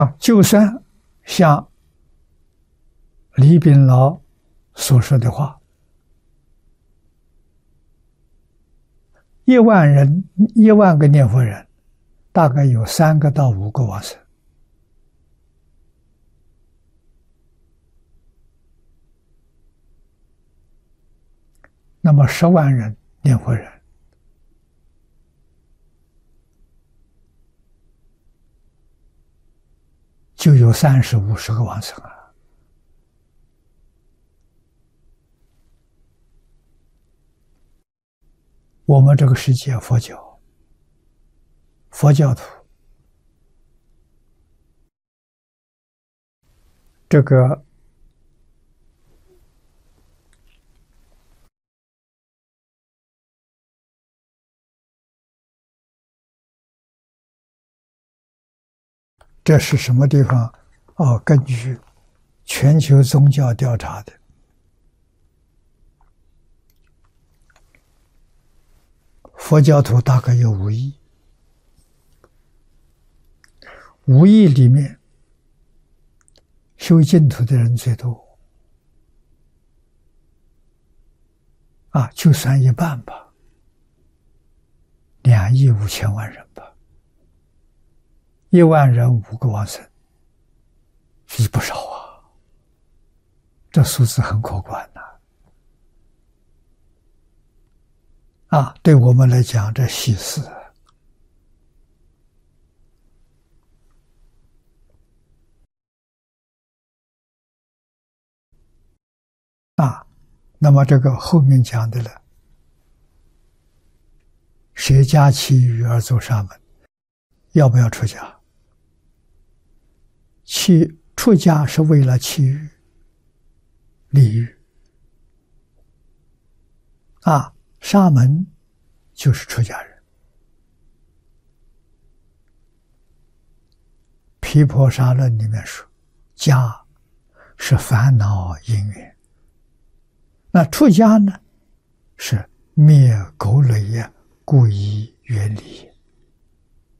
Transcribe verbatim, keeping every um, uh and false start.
啊，就算像李炳老所说的话，一万人，一万个念佛人，大概有三个到五个往生。那么十万人念佛人，就有三十、五十个往生啊。我们这个世界佛教，佛教徒，这个这是什么地方？哦，根据全球宗教调查的，佛教徒大概有五亿，五亿里面修净土的人最多，啊，就算一半吧，两亿五千万人吧，一万人五个往生，是不少啊，这数字很可观呐。啊，对我们来讲，这喜事啊。那么这个后面讲的了，舍家弃欲而走沙门，要不要出家？弃出家是为了弃欲、利欲啊。沙门就是出家人。毗婆沙论里面说，家是烦恼因缘，那出家呢，是灭垢累业，故意远离。